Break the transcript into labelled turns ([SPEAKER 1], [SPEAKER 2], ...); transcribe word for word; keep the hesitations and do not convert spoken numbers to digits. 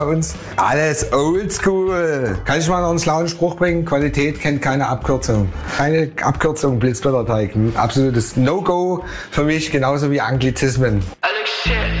[SPEAKER 1] uns. Alles oldschool. Kann ich mal noch einen schlauen Spruch bringen? Qualität kennt keine Abkürzung. Keine Abkürzung, Blitzblätterteig. Absolutes No-Go für mich, genauso wie Anglizismen.